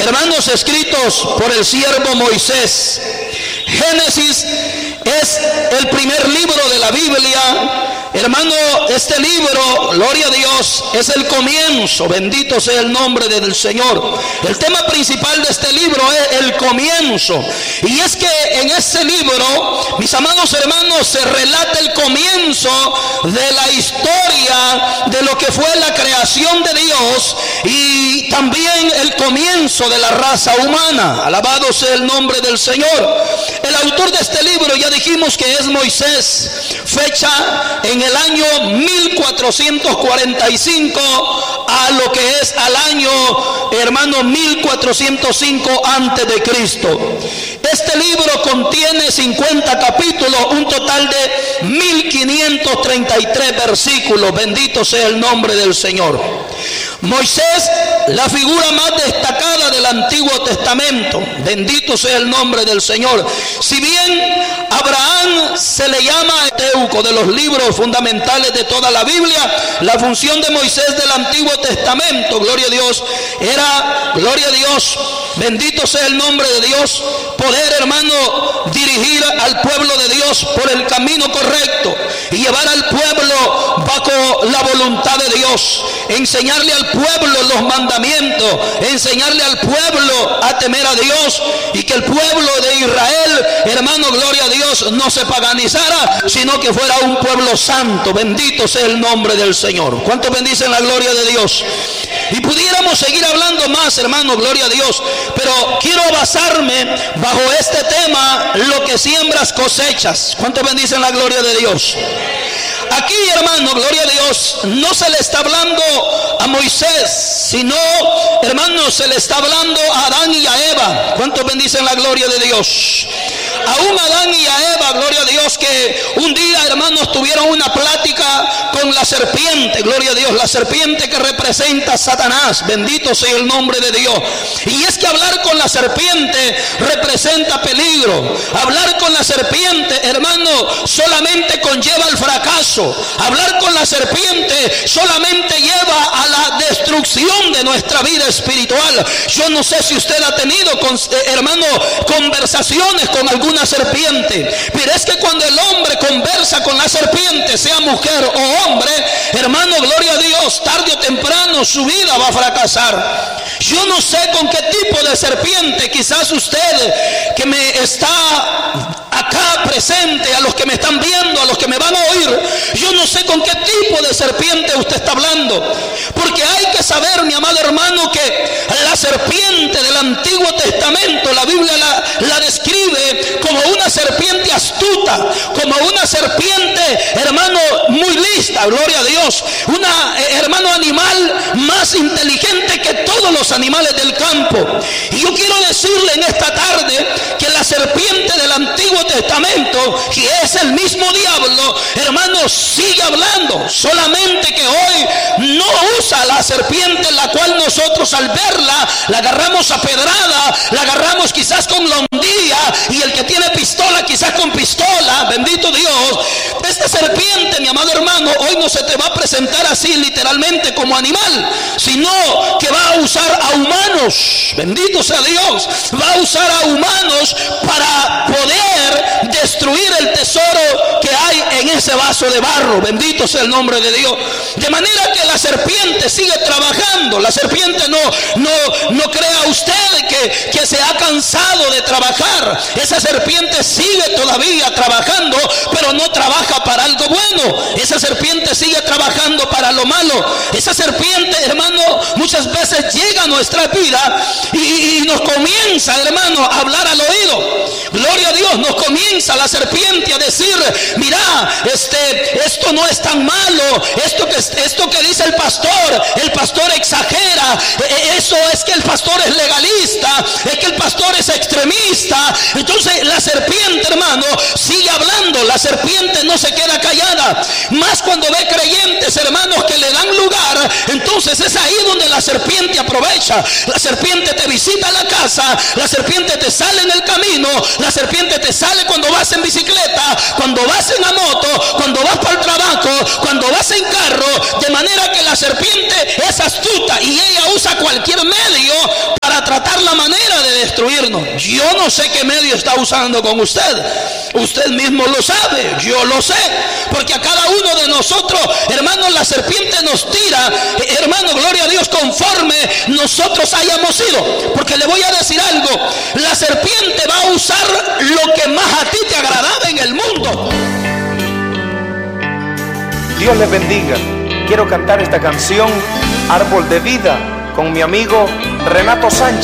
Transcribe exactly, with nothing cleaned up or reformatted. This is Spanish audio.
hermanos, escritos por el siervo Moisés. Génesis es el primer libro de la Biblia. Hermano, este libro, gloria a Dios, es el comienzo. Bendito sea el nombre del Señor. El tema principal de este libro es el comienzo. Y es que en este libro, mis amados hermanos, se relata el comienzo de la historia de lo que fue la creación de Dios y también el comienzo de la raza humana. Alabado sea el nombre del Señor. El autor de este libro, ya dijimos que es Moisés. Fecha en el año mil cuatrocientos cuarenta y cinco a lo que es al año, hermano, mil cuatrocientos cinco antes de Cristo. Este libro contiene cincuenta capítulos, un total de mil quinientos treinta y tres versículos. Bendito sea el nombre del Señor. Moisés, la figura más destacada del Antiguo Testamento. Bendito sea el nombre del Señor. Si bien Abraham se le llama Teuco de los libros fundamentales de toda la Biblia, la función de Moisés del Antiguo Testamento, gloria a Dios, era, gloria a Dios, bendito sea el nombre de Dios, poder, hermano, dirigir al pueblo de Dios por el camino correcto y llevar al pueblo bajo la voluntad de Dios, enseñarle al pueblo los mandamientos, enseñarle al pueblo a temer a Dios y que el pueblo de Israel, hermano, gloria a Dios, no se paganizara, sino que fuera un pueblo santo. Bendito sea el nombre del Señor. ¿Cuántos bendicen la gloria de Dios? Y pudiéramos seguir hablando más, hermano, gloria a Dios, pero quiero basarme bajo este tema: lo que siembras cosechas. ¿Cuántos bendicen la gloria de Dios? Aquí, hermano, gloria a Dios, no se le está hablando a Moisés, sino, hermano, se le está hablando a Adán y a Eva. ¿Cuántos bendicen la gloria de Dios? A un Adán y a Eva, gloria a Dios, que un día, hermanos, tuvieron una plática con la serpiente, gloria a Dios, la serpiente que representa a Satanás. Bendito sea el nombre de Dios. Y es que hablar con la serpiente representa peligro. Hablar con la serpiente, hermano, solamente conlleva el fracaso. Hablar con la serpiente solamente lleva a la destrucción de nuestra vida espiritual. Yo no sé si usted ha tenido, con, eh, hermano, conversaciones con alguna serpiente, pero es que cuando el hombre conversa con la serpiente, sea mujer o hombre, hermano, gloria a Dios, tarde o temprano su vida va a fracasar. Yo no sé con qué tipo de serpiente, quizás usted que me está acá presente, a los que me están viendo, a los que me van a oír, yo no sé con qué tipo de serpiente usted está hablando, porque hay que saber, mi amado hermano, que la serpiente del Antiguo Testamento, la Biblia la, la describe como una serpiente astuta, como una serpiente, hermano, muy lista, gloria a Dios, una, eh, hermano, animal más inteligente que todos los animales del campo. Y yo quiero decirle en esta tarde que la serpiente del Antiguo Testamento, que es el mismo diablo, hermano, sigue hablando, solamente que hoy no usa la serpiente, la cual nosotros al verla la agarramos a pedrada, la agarramos quizás con londilla, y el que tiene pistola quizás con pistola. Bendito Dios. Esta serpiente, mi amado hermano, hoy no se te va a presentar así literalmente como animal, sino que va a usar a humanos. Bendito sea Dios. Va a usar a humanos para poder destruir el tesoro que hay en ese vaso de barro. Bendito sea el nombre de Dios. De manera que la serpiente sigue trabajando. La serpiente no, no, no crea usted que, que se ha cansado de trabajar. Esa serpiente sigue todavía trabajando, pero no trabaja para algo bueno. Esa serpiente sigue trabajando para lo malo. Esa serpiente, hermano, muchas veces llega a nuestra vida y, y nos comienza, hermano, a hablar al oído. Gloria a Dios. Nos comienza la serpiente a decir: mira, este, esto no es tan malo, esto que, esto que dice el pastor, el pastor exagera, eso es que el pastor es legalista, es que el pastor es extremista. Entonces la serpiente, hermano, sigue hablando. La serpiente no se queda callada, más cuando ve creyentes, hermanos, que le dan lugar. Entonces es ahí donde la serpiente aprovecha. La serpiente te visita a la casa, la serpiente te sale en el camino, la serpiente te sale cuando vas en bicicleta, cuando vas en la moto, cuando vas para el trabajo, cuando vas en carro. De manera que la serpiente es astuta y ella usa cualquier medio para tratar la manera destruirnos. Yo no sé qué medio está usando con usted. Usted mismo lo sabe, yo lo sé. Porque a cada uno de nosotros, hermanos, la serpiente nos tira, hermano, gloria a Dios, conforme nosotros hayamos sido. Porque le voy a decir algo, la serpiente va a usar lo que más a ti te agradaba en el mundo. Dios les bendiga. Quiero cantar esta canción, Árbol de Vida, con mi amigo Renato Sánchez.